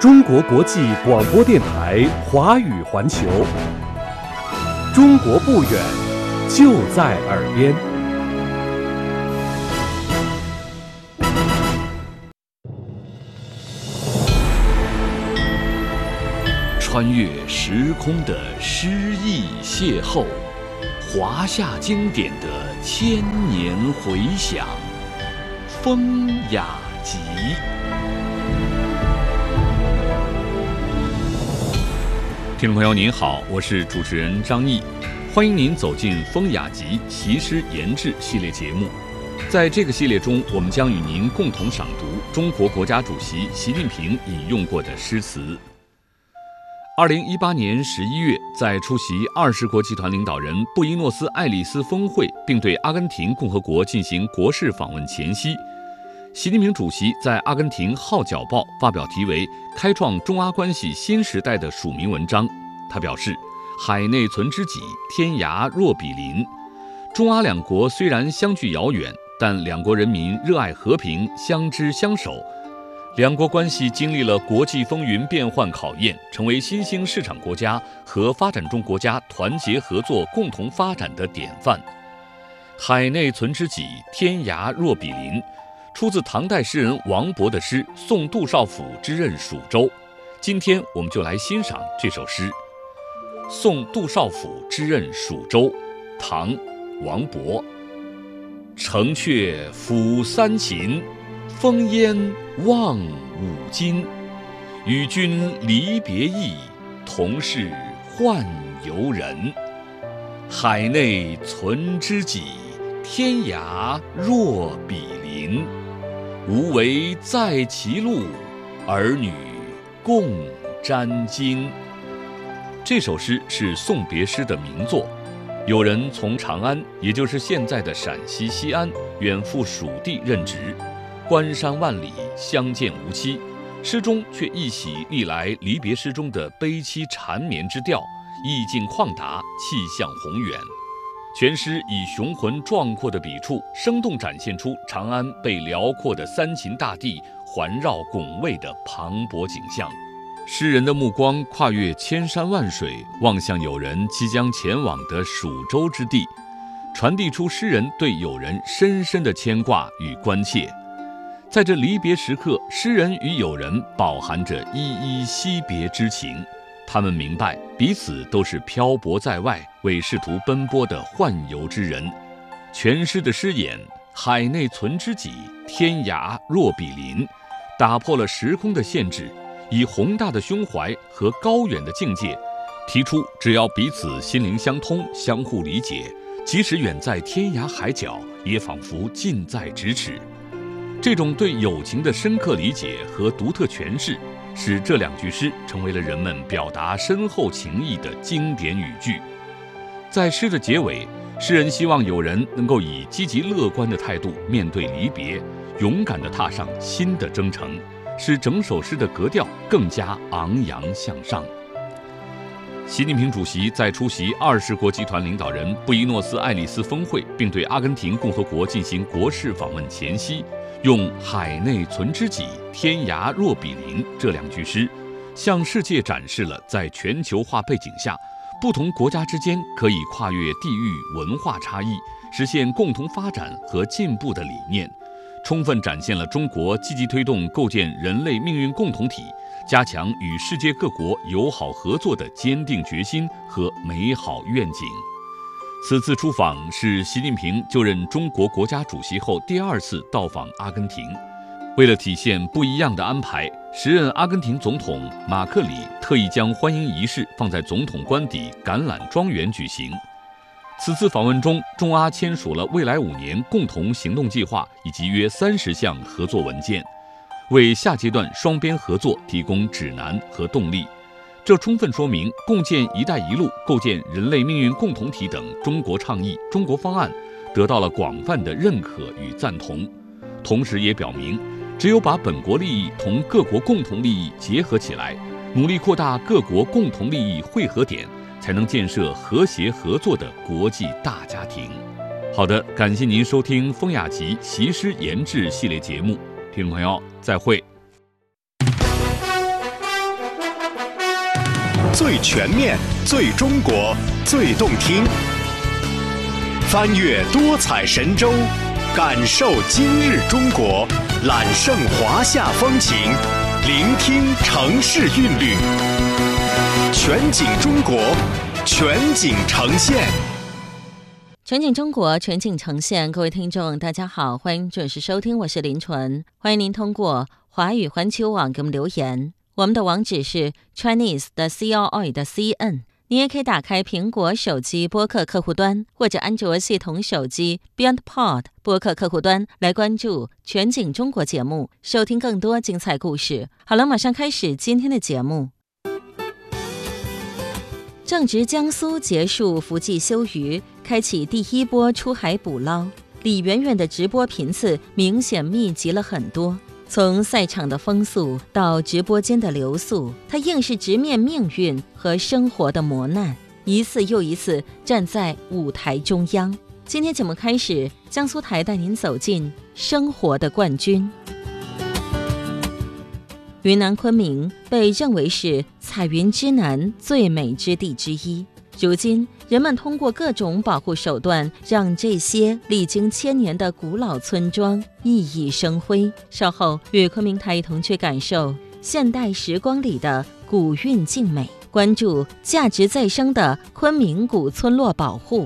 中国国际广播电台华语环球，中国不远，就在耳边。 穿越时空的诗意邂逅，华夏经典的千年回响，风雅集。听众朋友您好，我是主持人张毅，欢迎您走进风雅集习诗研制系列节目。在这个系列中，我们将与您共同赏读中国国家主席习近平引用过的诗词。2018年11月，在出席20国集团领导人布宜诺斯艾利斯峰会并对阿根廷共和国进行国事访问前夕，习近平主席在阿根廷《号角报》发表题为《开创中阿关系新时代》的署名文章。他表示，海内存知己，天涯若比邻。中阿两国虽然相距遥远，但两国人民热爱和平，相知相守。两国关系经历了国际风云变幻考验，成为新兴市场国家和发展中国家团结合作、共同发展的典范。海内存知己，天涯若比邻，出自唐代诗人王勃的诗《送杜少府之任蜀州》。今天我们就来欣赏这首诗《送杜少府之任蜀州》，唐·王勃。城阙辅三秦，烽烟望五津。与君离别意，同是宦游人。海内存知己，天涯若比邻。无为在歧路，儿女共沾巾。这首诗是送别诗的名作。有人从长安，也就是现在的陕西西安，远赴蜀地任职，关山万里，相见无期。诗中却一袭历来离别诗中的悲凄缠绵之调，意境旷达，气象宏远。全诗以雄浑壮阔的笔触，生动展现出长安被辽阔的三秦大地环绕拱卫的磅礴景象。诗人的目光跨越千山万水，望向友人即将前往的蜀州之地，传递出诗人对友人深深的牵挂与关切。在这离别时刻，诗人与友人饱含着依依惜别之情。他们明白彼此都是漂泊在外，为仕途奔波的宦游之人。全诗的诗眼海内存知己，天涯若比邻，打破了时空的限制，以宏大的胸怀和高远的境界，提出只要彼此心灵相通，相互理解，即使远在天涯海角，也仿佛近在咫尺。这种对友情的深刻理解和独特诠释，使这两句诗成为了人们表达深厚情谊的经典语句。在诗的结尾，诗人希望友人能够以积极乐观的态度面对离别，勇敢地踏上新的征程，使整首诗的格调更加昂扬向上。习近平主席在出席20国集团领导人布宜诺斯艾利斯峰会并对阿根廷共和国进行国事访问前夕，用海内存知己，天涯若比邻这两句诗，向世界展示了在全球化背景下，不同国家之间可以跨越地域文化差异，实现共同发展和进步的理念，充分展现了中国积极推动构建人类命运共同体，加强与世界各国友好合作的坚定决心和美好愿景。此次出访是习近平就任中国国家主席后第2次到访阿根廷。为了体现不一样的安排，时任阿根廷总统马克里特意将欢迎仪式放在总统官邸橄榄庄园举行。此次访问中，中阿签署了未来5年共同行动计划以及约30项合作文件，为下阶段双边合作提供指南和动力。这充分说明共建“一带一路”、构建人类命运共同体等中国倡议、中国方案得到了广泛的认可与赞同，同时也表明，只有把本国利益同各国共同利益结合起来，努力扩大各国共同利益汇合点，才能建设和谐合作的国际大家庭。好的，感谢您收听风雅集习诗研制系列节目，听众朋友再会。 最全面、最中国、最动听。翻越多彩神州，感受今日中国，揽胜华夏风情，聆听城市韵律。全景中国，全景呈现。 全景中国，全景呈现。各位听众大家好，欢迎准时收听，我是林纯。欢迎您通过华语环球网给我们留言，我们的网址是 Chinese 的 CRI 的 CN。 你也可以打开苹果手机播客客户端或者安卓系统手机 BeyondPod 播客客户端来关注全景中国节目，收听更多精彩故事。好了，马上开始今天的节目。正值江苏结束伏季休渔，开启第一波出海捕捞，李媛媛的直播频次明显密集了很多。从赛场的风速到直播间的流速，她硬是直面命运和生活的磨难，一次又一次站在舞台中央。今天节目开始，江苏台带您走进生活的冠军。云南昆明被认为是彩云之南最美之地之一，如今人们通过各种保护手段，让这些历经千年的古老村庄熠熠生辉。稍后与昆明台一同去感受现代时光里的古韵静美，关注价值再生的昆明古村落保护。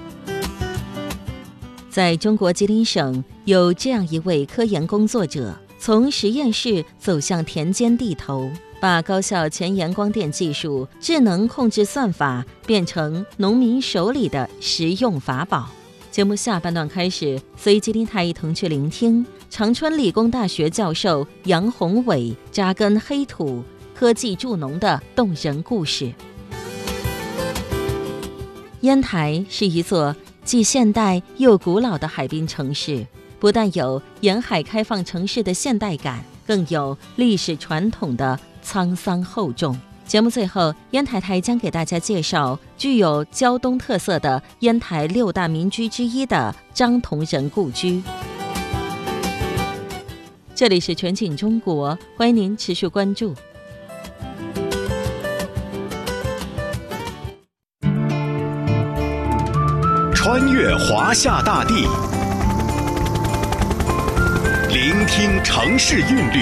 在中国吉林省有这样一位科研工作者，从实验室走向田间地头，把高效前沿光电技术、智能控制算法变成农民手里的实用法宝。节目下半段开始，随吉林台一同去聆听长春理工大学教授杨宏伟扎根黑土、科技助农的动人故事。烟台是一座既现代又古老的海滨城市，不但有沿海开放城市的现代感，更有历史传统的沧桑厚重。节目最后，烟台台将给大家介绍具有胶东特色的烟台6大民居之一的张同仁故居。这里是全景中国，欢迎您持续关注。 穿越华夏大地，聆听城市韵律，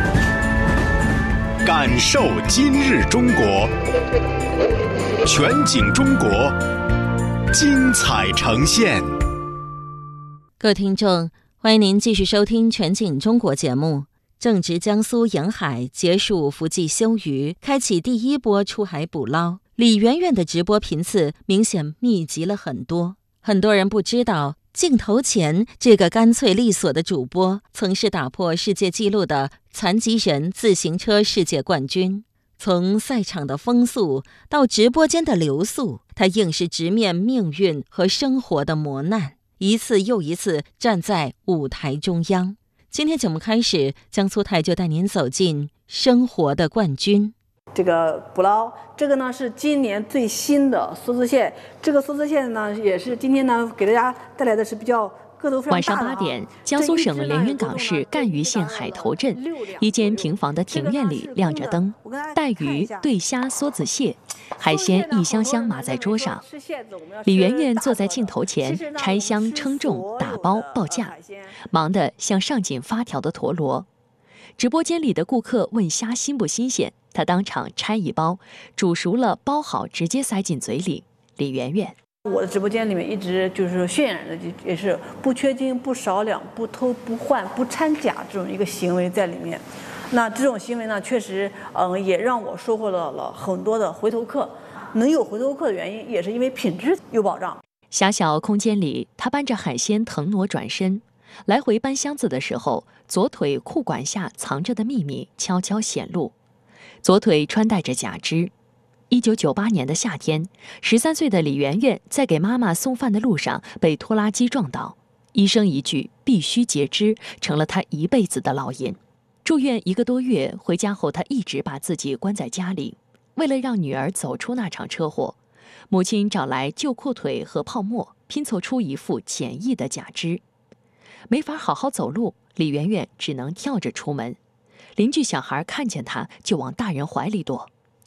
感受今日中国，全景中国，精彩呈现。 各位听众，欢迎您继续收听全景中国节目。正值江苏沿海结束伏季休渔，开启第一波出海捕捞，李媛媛的直播频次明显密集了很多。很多人不知道，镜头前这个干脆利索的主播曾是打破世界纪录的残疾人自行车世界冠军。从赛场的风速到直播间的流速，他硬是直面命运和生活的磨难，一次又一次站在舞台中央。今天节目开始，江苏台就带您走进生活的冠军。 这个捕捞，这个呢是今年最新的梭子蟹，这个梭子蟹呢也是今天呢给大家带来的是比较个头非常大的。 晚上8点，江苏省连云港市赣榆县海头镇一间平房的庭院里亮着灯，带鱼、对虾、梭子蟹，海鲜一箱箱码在桌上。李媛媛坐在镜头前拆箱称重、打包报价，忙得像上紧发条的陀螺。直播间里的顾客问虾新不新鲜，他当场拆一包，煮熟了包好直接塞进嘴里。李媛媛， 我的直播间里面一直就是渲染的也是不缺斤、不少两、不偷不换、不掺假这种一个行为在里面。那这种行为呢，确实也让我收获到了很多的回头客。能有回头客的原因，也是因为品质有保障。 狭小空间里，他搬着海鲜腾挪转身，来回搬箱子的时候，左腿裤管下藏着的秘密悄悄显露。左腿穿戴着假肢。1998年的夏天，13岁的李媛媛在给妈妈送饭的路上被拖拉机撞倒，医生一句必须截肢，成了她一辈子的烙印。住院1个多月，回家后她一直把自己关在家里。为了让女儿走出那场车祸，母亲找来旧裤腿和泡沫，拼凑出一副简易的假肢。没法好好走路，李媛媛只能跳着出门。邻居小孩看见她就往大人怀里躲，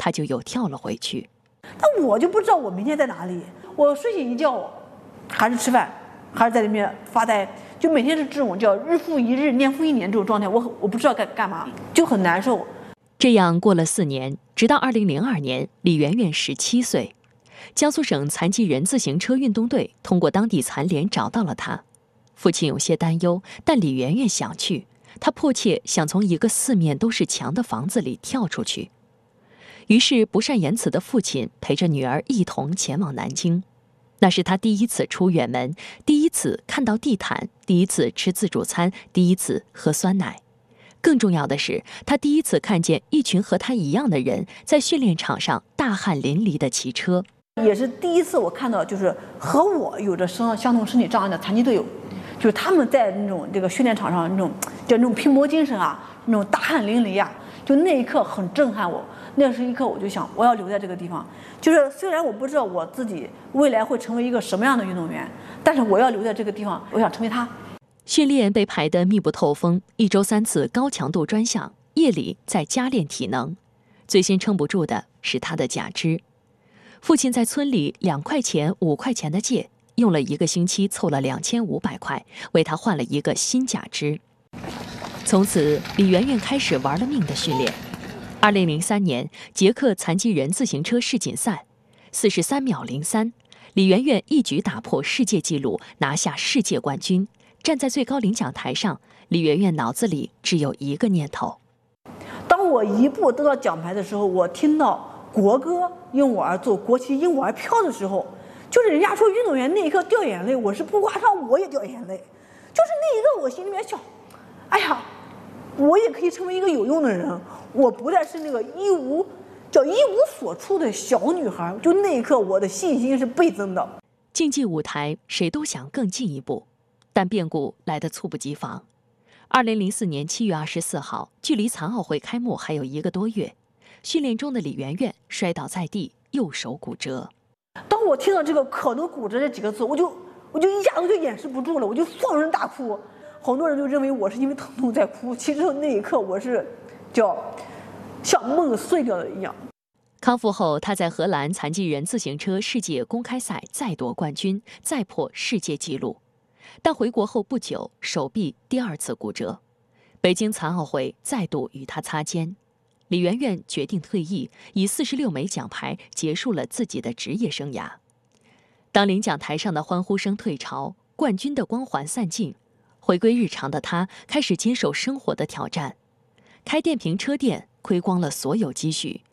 他就又跳了回去。 但我就不知道我明天在哪里，我睡醒一觉，还是吃饭，还是在里面发呆，就每天是这种叫日复一日、年复一年这种状态，我不知道该干嘛，就很难受。 这样过了4年，直到2002年，李媛媛17岁，江苏省残疾人自行车运动队通过当地残联找到了她。父亲有些担忧，但李媛媛想去，她迫切想从一个4面都是墙的房子里跳出去。于是不善言辞的父亲陪着女儿一同前往南京。那是他第一次出远门，第一次看到地毯，第一次吃自助餐，第一次喝酸奶。更重要的是，他第一次看见一群和他一样的人在训练场上大汗淋漓地骑车。 也是第一次我看到，就是和我有着相同身体障碍的残疾队友，就是他们在那种这个训练场上那种拼搏精神啊，那种大汗淋漓啊，就那一刻很震撼我。那是一刻我就想，我要留在这个地方。就是虽然我不知道我自己未来会成为一个什么样的运动员，但是我要留在这个地方，我想成为他。 训练被排得密不透风，1周3次高强度专项，夜里再加练体能。最先撑不住的是他的假肢。父亲在村里2块钱、5块钱的借，用了1个星期凑了2500块，为他换了一个新假肢。从此，李媛媛开始玩了命的训练。2003年，捷克残疾人自行车世锦赛，43秒03，李媛媛一举打破世界纪录，拿下世界冠军。站在最高领奖台上，李媛媛脑子里只有一个念头： 当我一步得到奖牌的时候，我听到国歌因我而奏，国旗因我而飘的时候，就是人家说运动员那一刻掉眼泪，我是不夸张，我也掉眼泪。就是那一刻，我心里面想，哎呀，我也可以成为一个有用的人，我不再是那个一无所处的小女孩。就那一刻，我的信心是倍增的。 竞技舞台，谁都想更进一步，但变故来得猝不及防。2004年7月24号，距离残奥会开幕还有1个多月，训练中的李媛媛摔倒在地，右手骨折。 当我听到这个可能骨折这几个字，我就一下子就掩饰不住了，我就放声大哭。很多人就认为我是因为疼痛在哭，其实那一刻我是像梦碎掉了一样。 康复后，他在荷兰残疾人自行车世界公开赛再夺冠军，再破世界纪录。但回国后不久，手臂第2次骨折。北京残奥会再度与他擦肩，李媛媛决定退役，以46枚奖牌结束了自己的职业生涯。当领奖台上的欢呼声退潮，冠军的光环散尽，回归日常的他开始接受生活的挑战。开电瓶车店亏光了所有积蓄，